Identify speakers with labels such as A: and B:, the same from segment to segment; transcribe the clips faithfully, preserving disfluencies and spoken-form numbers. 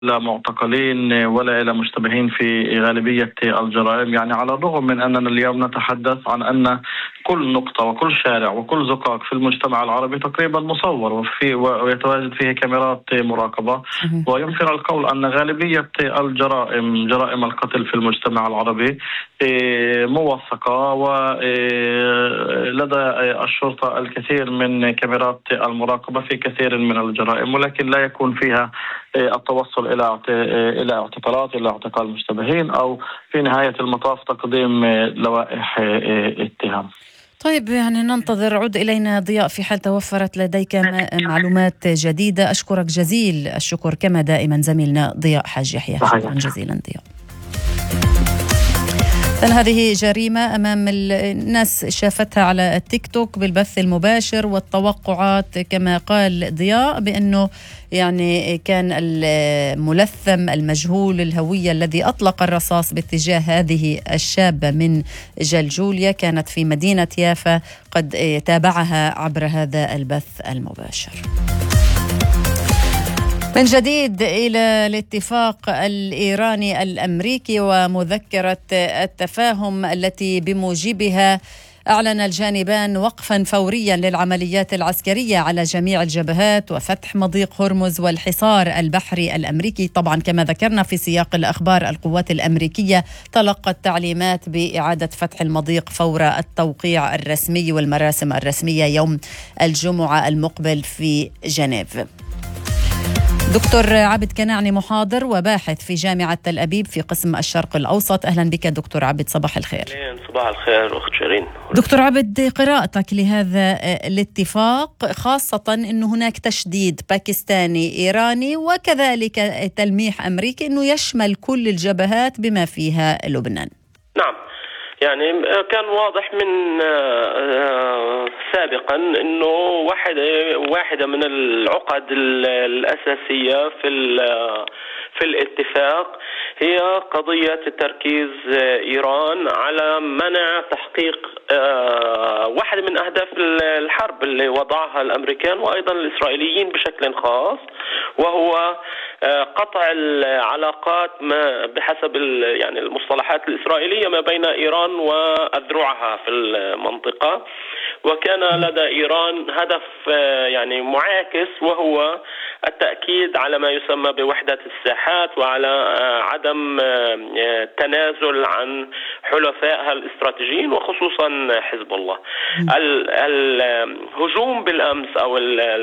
A: لا معتقلين ولا إلى مشتبهين في غالبية الجرائم. يعني على الرغم من أننا اليوم نتحدث عن أن كل نقطة وكل شارع وكل زقاق في المجتمع العربي تقريبا مصور وفي ويتواجد فيه كاميرات مراقبة، ويمكن القول أن غالبية الجرائم جرائم القتل في المجتمع العربي موثقة، ولدى الشرطة الكثير من كاميرات المراقبة في كثير من الجرائم، ولكن لا يكون فيها التوصل إلى إلى اعتقالات إلى اعتقال مشتبهين أو في نهاية المطاف تقديم لوائح اتهام.
B: طيب يعني ننتظر. عد إلينا ضياء في حال توفرت لديك معلومات جديدة. أشكرك جزيل الشكر كما دائما زميلنا ضياء حاج يحيى. شكرا جزيلا ضياء. هذه جريمة أمام الناس شافتها على التيك توك بالبث المباشر، والتوقعات كما قال ضياء بأنه يعني كان الملثم المجهول الهوية الذي أطلق الرصاص باتجاه هذه الشابة من جلجوليا كانت في مدينة يافا قد تابعها عبر هذا البث المباشر. من جديد إلى الاتفاق الإيراني الأمريكي ومذكرة التفاهم التي بموجبها أعلن الجانبان وقفا فوريا للعمليات العسكرية على جميع الجبهات وفتح مضيق هرمز والحصار البحري الأمريكي. طبعا كما ذكرنا في سياق الأخبار القوات الأمريكية تلقت تعليمات بإعادة فتح المضيق فور التوقيع الرسمي والمراسم الرسمية يوم الجمعة المقبل في جنيف. دكتور عبد كناعني محاضر وباحث في جامعة تل أبيب في قسم الشرق الأوسط. أهلا بك دكتور عبد، صباح الخير.
C: صباح الخير أخت شيرين.
B: دكتور عبد، قراءتك لهذا الاتفاق، خاصة أنه هناك تشديد باكستاني إيراني وكذلك تلميح أمريكي أنه يشمل كل الجبهات بما فيها لبنان.
C: نعم، يعني كان واضح من سابقا انه واحدة واحدة من العقد الأساسية في في الاتفاق هي قضية تركيز إيران على منع تحقيق واحدة من أهداف الحرب اللي وضعها الأمريكان وأيضا الإسرائيليين بشكل خاص، وهو قطع العلاقات ما بحسب يعني المصطلحات الإسرائيلية ما بين إيران وأذرعها في المنطقة. وكان لدى إيران هدف يعني معاكس، وهو التأكيد على ما يسمى بوحدة الساحات وعلى عدم تنازل عن حلفائها الاستراتيجيين وخصوصا حزب الله. الهجوم بالأمس أو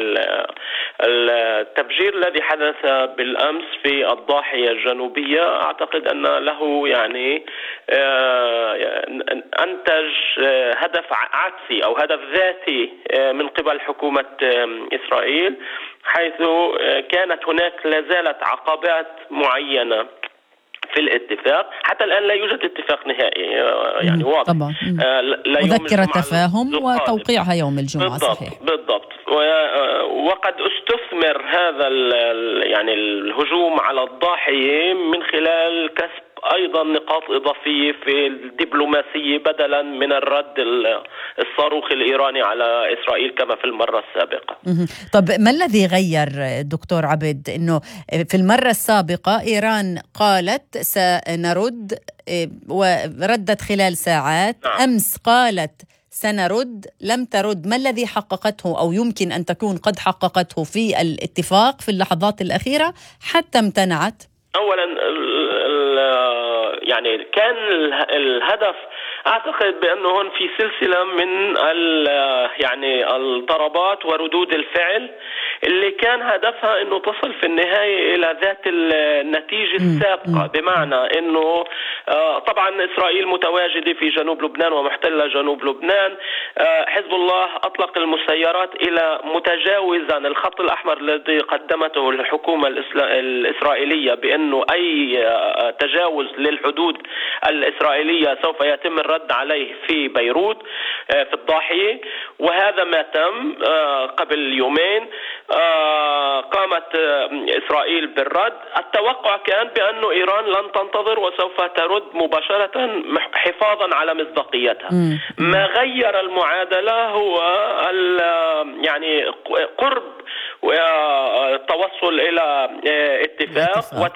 C: التفجير الذي حدث بالأمس في الضاحية الجنوبية أعتقد أن له يعني أنتج هدف عكسي أو هدف ذاتي من قبل حكومة إسرائيل، حيث كانت هناك لازالت عقبات معينة في الاتفاق. حتى الآن لا يوجد اتفاق نهائي يعني واضح.
B: طبعا. مذكرة تفاهم وتوقيعها يوم الجمعة.
C: بالضبط.
B: صحيح.
C: بالضبط. وقد استثمر هذا يعني الهجوم على الضاحية من خلال كسب أيضا نقاط إضافية في الدبلوماسية بدلا من الرد الصاروخ الإيراني على إسرائيل كما في المرة السابقة.
B: طب ما الذي غير دكتور عبد أنه في المرة السابقة إيران قالت سنرد وردت خلال ساعات، نعم. أمس قالت سنرد لم ترد. ما الذي حققته أو يمكن أن تكون قد حققته في الاتفاق في اللحظات الأخيرة حتى امتنعت؟
C: أولا يعني كان الهدف أعتقد بأنه هون في سلسلة من يعني الضربات وردود الفعل اللي كان هدفها أنه تصل في النهاية إلى ذات النتيجة السابقة، بمعنى أنه طبعا إسرائيل متواجدة في جنوب لبنان ومحتلة جنوب لبنان. حزب الله أطلق المسيرات إلى متجاوزا الخط الأحمر الذي قدمته الحكومة الإسرائيلية بأنه أي تجاوز للحدود الإسرائيلية سوف يتم الرد عليه في بيروت في الضاحية، وهذا ما تم قبل يومين. قامت إسرائيل بالرد. التوقع كان بأنه إيران لن تنتظر وسوف ترد مباشرة حفاظا على مصداقيتها. ما غير المعادلة هو يعني قرب والتوصل إلى اتفاق, اتفاق.